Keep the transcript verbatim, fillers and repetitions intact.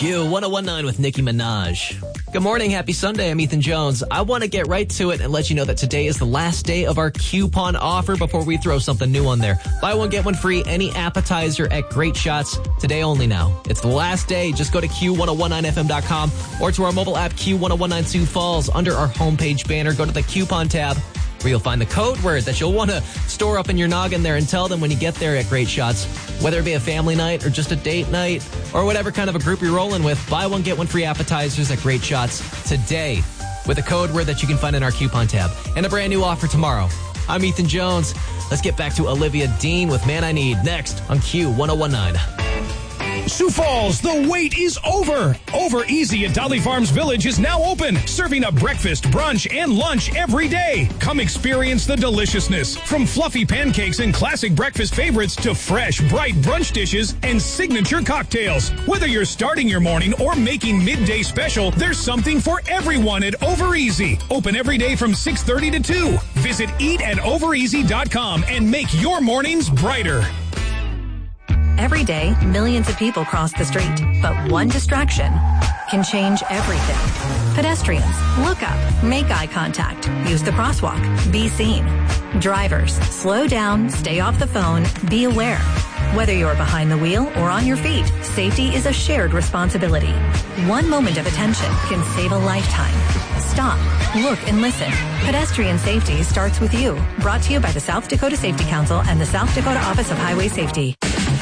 Q one oh one point nine with Nicki Minaj. Good morning, happy Sunday, I'm Ethan Jones. I want to get right to it and let you know that today is the last day of our coupon offer before we throw something new on there. Buy one, get one free, any appetizer at Great Shots. Today only now. It's the last day. Just go to Q one oh one nine F M dot com or to our mobile app Q one oh one nine Sioux Falls. Under our homepage banner, go to the coupon tab where you'll find the code word that you'll want to store up in your noggin there and tell them when you get there at Great Shots, whether it be a family night or just a date night or whatever kind of a group you're rolling with. Buy one, get one free appetizers at Great Shots today with a code word that you can find in our coupon tab. And a brand new offer tomorrow. I'm Ethan Jones. Let's get back to Olivia Dean with Man I Need next on Q one oh one nine. Sioux Falls, the wait is over. Over Easy at Dolly Farms Village is now open, serving up breakfast, brunch, and lunch every day. Come experience the deliciousness. From fluffy pancakes and classic breakfast favorites to fresh, bright brunch dishes and signature cocktails. Whether you're starting your morning or making midday special, there's something for everyone at Over Easy. Open every day from six thirty to two. Visit eat at over easy dot com and make your mornings brighter. Every day, millions of people cross the street, but one distraction can change everything. Pedestrians, look up, make eye contact, use the crosswalk, be seen. Drivers, slow down, stay off the phone, be aware. Whether you're behind the wheel or on your feet, safety is a shared responsibility. One moment of attention can save a lifetime. Stop, look, and listen. Pedestrian safety starts with you. Brought to you by the South Dakota Safety Council and the South Dakota Office of Highway Safety.